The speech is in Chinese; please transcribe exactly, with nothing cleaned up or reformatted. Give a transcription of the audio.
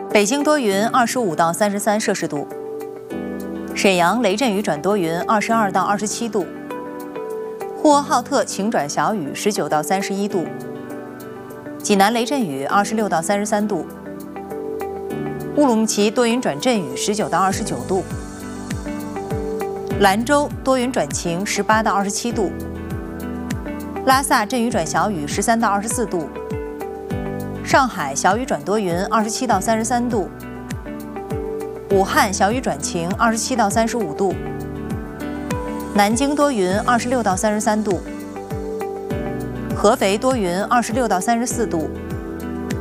北京多云，二十五到三十三摄氏度。沈阳雷阵雨转多云，二十二到二十七度。呼和浩特晴转小雨，十九到三十一度。济南雷阵雨，二十六到三十三度。乌鲁木齐多云转阵雨，十九到二十九度。兰州多云转晴，十八到二十七度。拉萨阵雨转小雨，十三到二十四度。上海小雨转多云，二十七到三十三度。武汉小雨转晴，二十七到三十五度。南京多云，二十六到三十三度。合肥多云，二十六到三十四度。